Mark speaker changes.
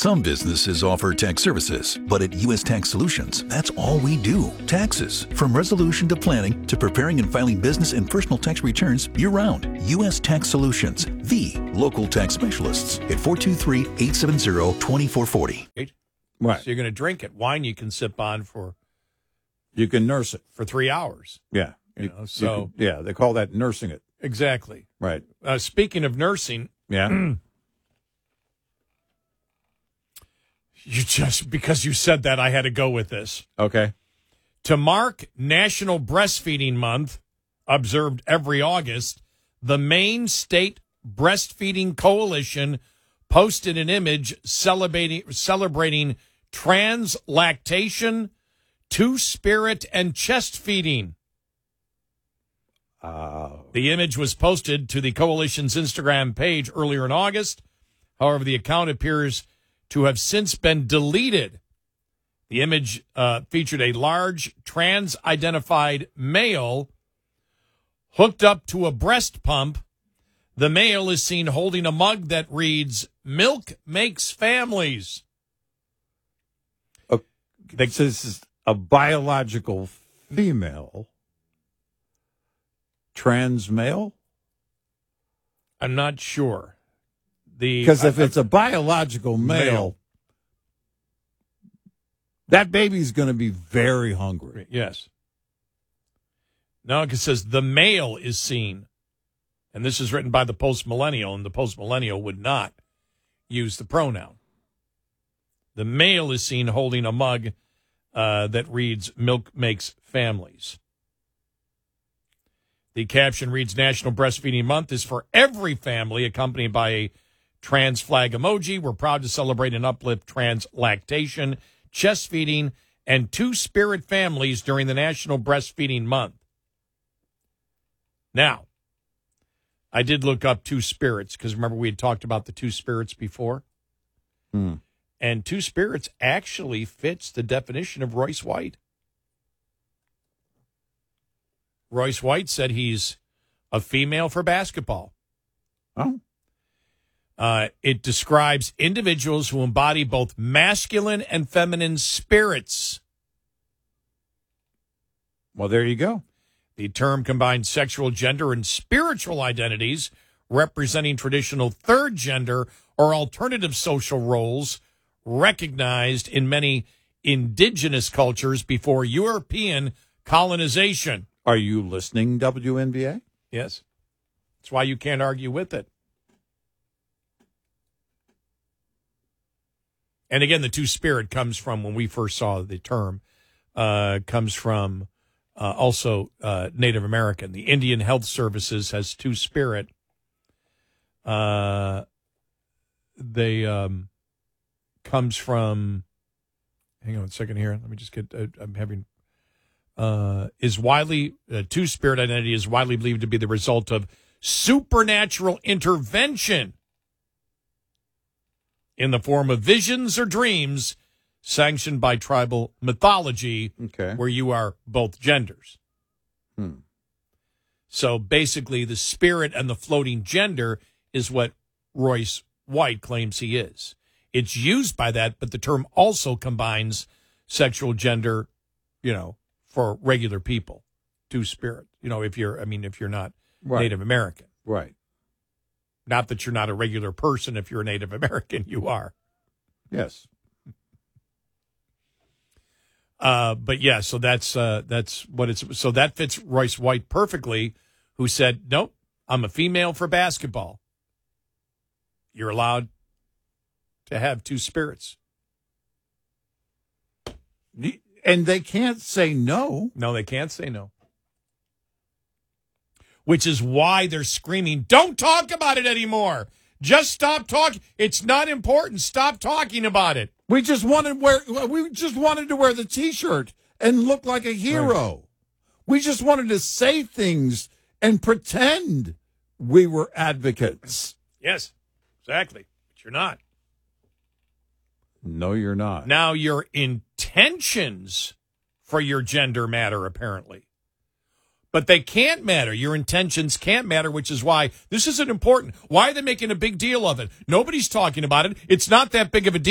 Speaker 1: Some businesses offer tax services, but at U.S. Tax Solutions, that's all we do. Taxes. From resolution to planning to preparing and filing business and personal tax returns year-round. U.S. Tax Solutions, the local tax specialists at 423-870-2440.
Speaker 2: Right.
Speaker 3: So you're going to drink it. Wine you can sip on for...
Speaker 2: You can nurse it.
Speaker 3: For 3 hours.
Speaker 2: Yeah.
Speaker 3: They
Speaker 2: call that nursing it.
Speaker 3: Exactly.
Speaker 2: Right.
Speaker 3: Speaking of nursing...
Speaker 2: Yeah.
Speaker 3: Because you said that, I had to go with this.
Speaker 2: Okay.
Speaker 3: To mark National Breastfeeding Month, observed every August, the Maine State Breastfeeding Coalition posted an image celebrating trans lactation, two-spirit, and chest feeding. The image was posted to the coalition's Instagram page earlier in August. However, the account appears to have since been deleted. The image featured a large trans-identified male hooked up to a breast pump. The male is seen holding a mug that reads, "Milk makes families."
Speaker 2: This is a biological female. Trans male?
Speaker 3: I'm not sure.
Speaker 2: Because if it's a biological male, that baby's going to be very hungry.
Speaker 3: Yes. No, it says the male is seen. And this is written by the post-millennial, and the post-millennial would not use the pronoun. The male is seen holding a mug that reads, "Milk makes families." The caption reads, "National Breastfeeding Month is for every family," accompanied by a trans flag emoji. "We're proud to celebrate and uplift trans lactation, chest feeding, and two-spirit families during the National Breastfeeding Month." Now, I did look up two spirits because remember we had talked about the two spirits before? And two spirits actually fits the definition of Royce White. Royce White said he's a female for basketball.
Speaker 2: Oh.
Speaker 3: It describes individuals who embody both masculine and feminine spirits.
Speaker 2: Well, there you go.
Speaker 3: The term combines sexual, gender, and spiritual identities representing traditional third gender or alternative social roles recognized in many indigenous cultures before European colonization.
Speaker 2: Are you listening, WNBA?
Speaker 3: Yes. That's why you can't argue with it. And again, the two-spirit comes from, when we first saw the term, comes from also Native American. The Indian Health Services has two-spirit. They comes from, hang on a second here. Let me just get, I'm having, is widely, two-spirit identity is widely believed to be the result of supernatural intervention in the form of visions or dreams sanctioned by tribal mythology, where you are both genders. So basically, the spirit and the floating gender is what Royce White claims he is. It's used by that, but the term also combines sexual gender, for regular people, two-spirit. If you're not Native American.
Speaker 2: Right.
Speaker 3: Not that you're not a regular person. If you're a Native American, you are.
Speaker 2: Yes.
Speaker 3: But yeah, so that's what it's. So that fits Royce White perfectly, who said, "Nope, I'm a female for basketball." You're allowed to have two spirits,
Speaker 2: and they can't say no.
Speaker 3: No, they can't say no. Which is why they're screaming, "Don't talk about it anymore. Just stop talking. It's not important. Stop talking about it."
Speaker 2: We just wanted to wear the T-shirt and look like a hero. Right. We just wanted to say things and pretend we were advocates.
Speaker 3: Yes, exactly. But you're not.
Speaker 2: No, you're not.
Speaker 3: Now your intentions for your gender matter, apparently. But they can't matter. Your intentions can't matter, which is why this isn't important. Why are they making a big deal of it? Nobody's talking about it. It's not that big of a deal.